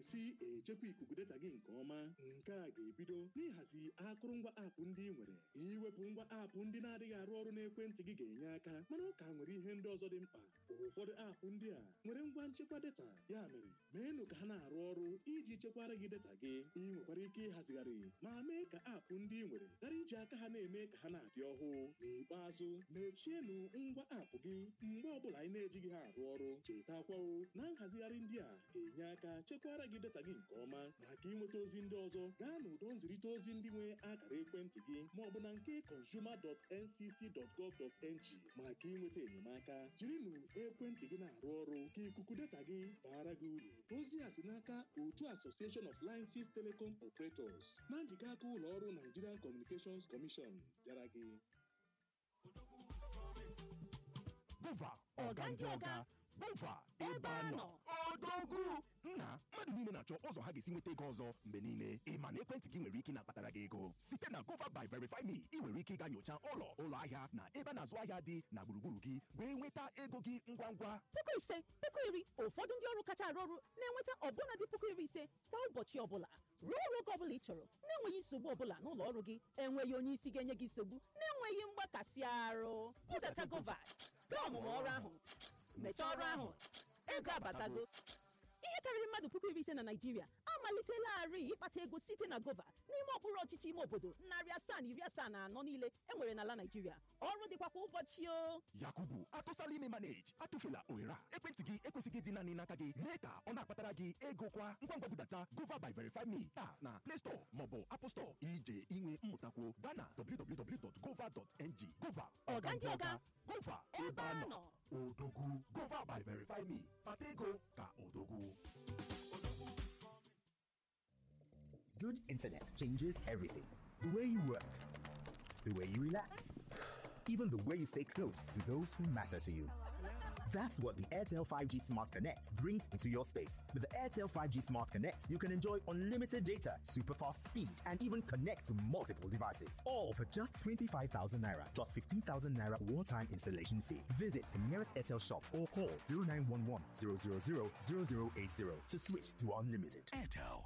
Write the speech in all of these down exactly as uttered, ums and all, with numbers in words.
ga-esi echekwa ikuku data gị nke ọma. Nke a ga-ebido n'ịhazi akụrụngwa aapụ ndị ị nwere. Iwepụ ngwa aapụ ndị na-adịghị arụ ọrụ n'ekwentị gị ga-enye aka, mana ụka nwere ihe ndị ọzọ dị mkpa. Ụfọdụ aapụ ndị a nwere ngwa nchekwa data, ya mere meenụ ka ha na-arụ ọrụ iji chekwara gị data gị. Ị nwekwara ike ịhazigharị ma mee ka aapụ ndị ị nwere ghara iji aka ha na-eme ka ha na-adị ọhụụ. N'ikpeazụ, mechienụ ngwa aapụ gị mgbe ọbụla anyị na-ejighị ha arụ ọrụ. Chetakwawo na nhazigharị ndị a ga-enye aka chekwara gị data gị nke ọma. Maka ịnweta ozi ndị ọzọ, gaa n'ụdọ nzirịta ozi ndị nwe akara ekwentị gị ma ọ bụ na nke consumer dot n c c dot gov dot n g maka ịnweta enyemaka. Jirinụ ekwentị gị na-arụ ọrụ ka ikuku data gị baara gị uru. Ozi a si n'aka otu Association of Licenses Telecom Operators na njikọ aka ụlọ ọrụ Nigerian Communications Commission bịara gị. Gova ọgandị ọga Gova ebe a nọ odogwu nna mmadụ niile na-achọ ụzọ ha ga-esi nweta ego ọzọ mgbe niile. Ị ma na ekwentị gị nwere ike na-akpatara gị ego site na Gova by Verify Me. Ị nwere ike ịga nyocha ụlọ ụlọ ahịa na ebe a na-azụ ahịa dị na gburugburu gị wee nweta ego gị ngwa ngwa. Puku ise, puku iri, ụfọdụ ndị ọrụ kacha arụ ọrụ na-enweta ọbụna dị puku iri ise kwa ụbọchị ọbụla. Rụọ ọrụ oge ọbụla ị chọrọ na-enweghị nsogbu ọbụla n'ụlọ ọrụ gị. Enweghị onye isi ga-enye gị nsogbu na-enweghị mgbakasị arụ. Budata Gova gaa ọmụmụ ọrụ ahụ, mechaa ọrụ ahụ, ego abatago. Ihe karịrị mmadụ puku iri ise na Naịjirịa amalitelarị ịkpata ego site na Gova n'ime okpuru ọchịchị ime obodo narị asaa na iri asaa na anọ niile e nwere n'ala Naịjirịa. Ọrụ dịkwa kwa ụbọchị o. Yakubu atụsala ime manage atụfela ohere a. Ekwentị gị ekwesịghị ịdị naanị n'aka gị, mee ka ọ na-akpatara gị ego kwa. Ngwa ngwa budata Gova by Verify Me taa na Play Store maọbụ Apple Store ije inwe mmụtakwuo. Gaa na w w w dot gova dot n g. Gova ọgandị ọga Gova ebe a nọ odogwu. Gova by Verify Me, kpata ego ka odogwu. Good internet changes everything. The way you work, the way you relax, even the way you stay close to those who matter to you. That's what the Airtel five G Smart Connect brings into your space. With the Airtel five G Smart Connect, you can enjoy unlimited data, super fast speed, and even connect to multiple devices. All for just twenty-five thousand naira plus fifteen thousand naira one-time installation fee. Visit the nearest Airtel shop or call zero nine one one, zero zero zero, zero zero eight zero to switch to unlimited. Airtel.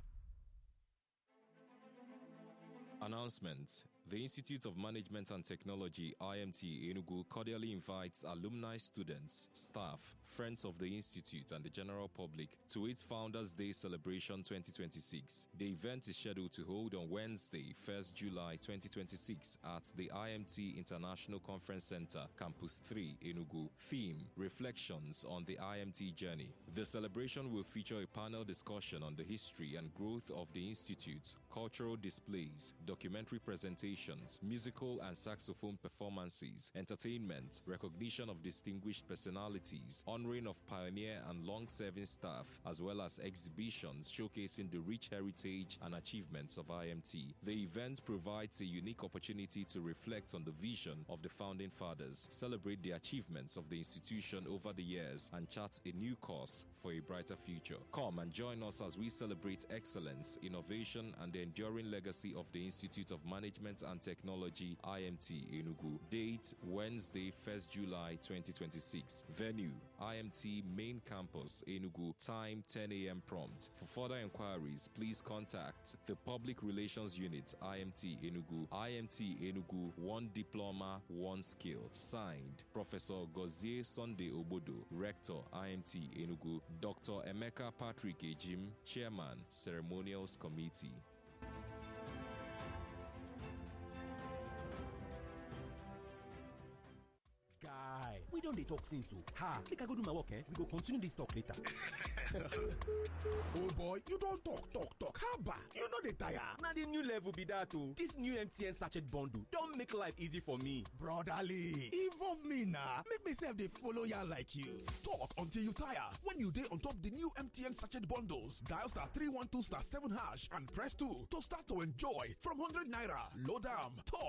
Announcement. The Institute of Management and Technology, I M T Enugu, cordially invites alumni, students, staff, friends of the Institute and the general public to its Founders Day celebration twenty twenty-six. The event is scheduled to hold on Wednesday, first July twenty twenty-six at the I M T International Conference Center, Campus three, Enugu. Theme: Reflections on the I M T Journey. The celebration will feature a panel discussion on the history and growth of the Institute, cultural displays, documentary presentations, musical and saxophone performances, entertainment, recognition of distinguished personalities, honoring of pioneer and long-serving staff, as well as exhibitions showcasing the rich heritage and achievements of I M T. The event provides a unique opportunity to reflect on the vision of the founding fathers, celebrate the achievements of the institution over the years, and chart a new course for a brighter future. Come and join us as we celebrate excellence, innovation, and the enduring legacy of the Institute of Management and Technology, I M T Enugu. Date: Wednesday, first July twenty twenty-six. Venue: I M T Main Campus, Enugu. Time: ten a m prompt. For further inquiries, please contact the Public Relations Unit, I M T Enugu. I M T Enugu, one diploma, one skill. Signed, Professor Gozie Sunday Obodo, Rector, I M T Enugu. Doctor Emeka Patrick Ejim, Chairman, Ceremonials Committee. Guy, we don't dey talk since o. Ha, make I go do my work, eh? We go continue this talk later. Oh boy, you don't talk, talk, talk. Haba, you know the tire. Na the new level be that o. This new M T N sachet bundle don make life easy for me. Brotherly, involve me na. Make me sef dey follow ya like you. Talk until you tire. When you dey on top the new M T N sachet bundles, dial star three one two star seven hash and press two to start to enjoy from one hundred naira. Load am, talk.